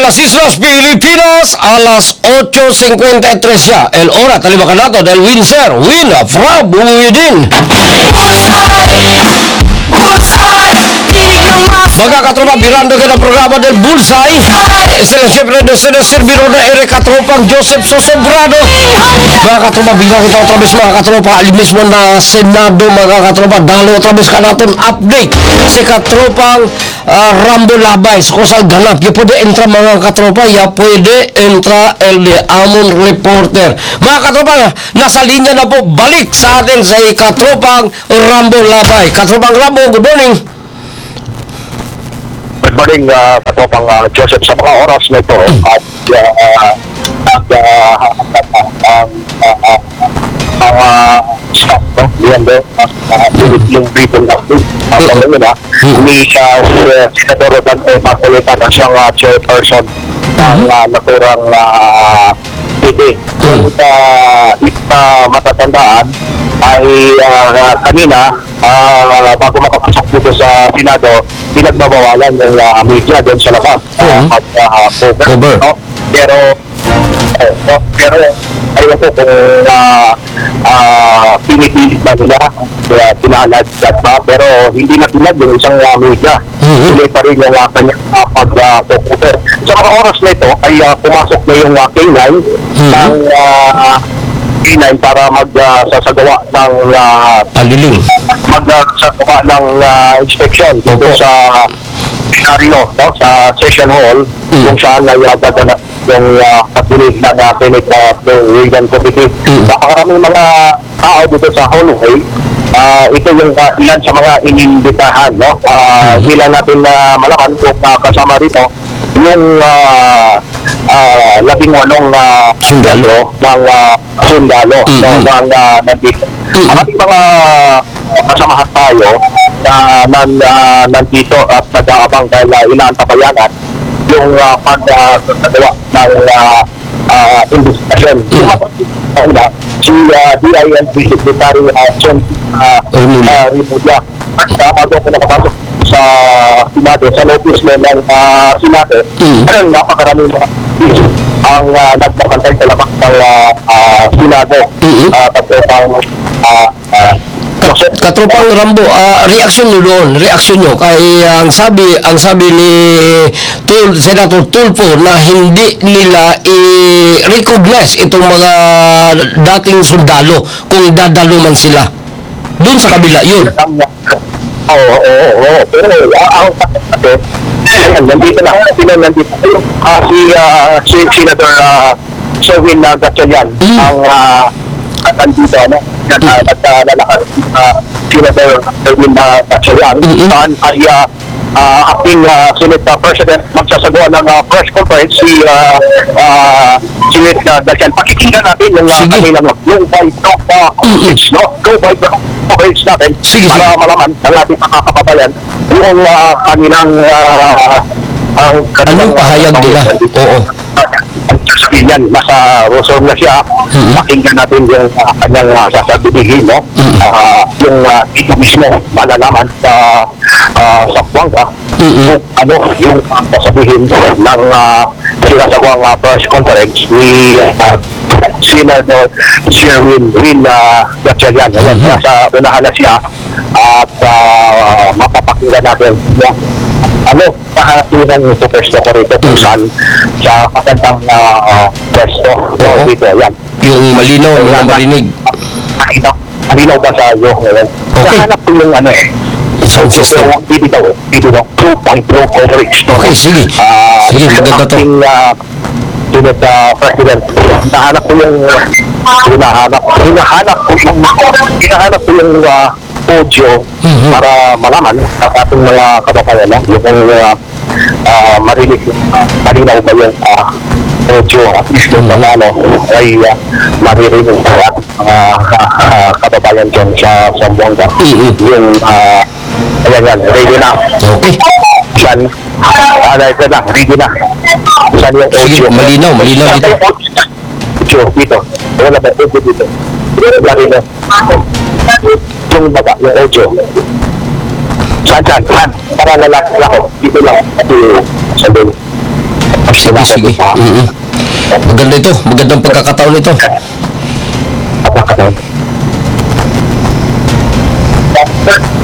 las Islas Pilipinas, a las 8:53 ya. El hora, talibakanato del Windsor. Win from within. Mga katropa, birando ka ng programa del Bullseye. Siyempre, serviro na ere katropang Joseph Sosobrado. Mga katropa, bilang kita otra vez mga katropa, ali mismo na Senado mga katropa, dalo otra vez ka natin update si katropang Rambo Labay. Kung saan ganap, ya pwede entra mga katropa, ya pwede entra el de Amon Reporter. Mga katropa, nasa linya na po, balik sa atin sa katropang Rambo Labay. Katropang Rambo, good morning. Good morning, katropang Joseph. Sa mga oras na ito at staff, no? Yan doon, yung briefing natin. Ni Senador Dante Marcolita na siyang chairperson ng naturang PD. Matatandaan ay kanina, bago makapasok dito sa Senado, pinagbabawalan ng media doon sa labas at cover. No? Pero ayun po kung pinipilit na nila, pinalad ba, pero hindi na pinag yung isang media. Hindi pa rin yung kanyang pag-cover. Sa mga oras na ito ay pumasok na yung K9 ng K9 para magsasagawa ng magsasagawa ng inspection dito sa scenario, no? Sa session hall kung saan ay dadala yung patuloy ng Senate Provision Committee. Napakaraming mga tao dito sa hallway. Ito yung ilan sa mga inimbitahan, no? Ilan natin na malaman kung kasama rito yung 18 sundalo ng sundalo ng nandito. Ang ating mga kasamahan tayo na nandito at nag-aabang dahil inaantabayanan yung pag-gawa ng investigasyon. Si DILG Secretary John Rimudia bago ko nakapasok sa Senado, sa notice ng Senado, napakaraming mga ang nagpapantay sa labas ng Senado Katropang Rambo, reaksyon nyo doon, reaksyon nyo kay ang sabi ni Senator Tulfo na hindi nila i-recognize itong mga dating sundalo kung dadalo man sila doon sa kabila yun. Oo. Pero ang nandito na si Senator Sherwin Gatchalian ang nandito naglalakad Senator Sherwin Gatchalian saan ay acting Senate President magsasagawa ng press conference si Senate Gatchalian. Pakikinggan natin yung kanilang yung by coverage natin para malaman ng ating mga kababayan yung kanilang anong pahayag nila. Oo. Sasabihin yan, nasa Rosor na siya, pakinggan natin yung kanyang sasabihin, no? Yung ito mismo, malalaman sa Buanga, yung sasabihin ng sinasagawang press conference ni Senator Sherwin Gatchalian. Nasa unahan na siya at mapapakinggan natin kahatunan ng superstore ko rito kung saan sa kasantang pwesto dito. Yan. Yung malinaw na marinig. Malinaw ba sa iyo? Nahanap ko yung sound system. Dito daw, 2.0 coverage. Okay, sige. Sige, maganda to. Senate President, hinahanap ko yung audio para malaman sa ating mga kababayan yung marinig malinaw ba yung audio at least yung ay maririnig sa mga kababayan dyan sa Zamboanga yung ayan, ready na. Okay. Saan ready na. Saan yung audio? Malinaw dito. Audio dito. Wala ba audio dito? Lari na. Yung baba, yung audio. Saan? Para lalaki ako. Dito lang. Sa doon. Sige. Maganda ito. Magandang pagkakataon ito. Pagkakataon.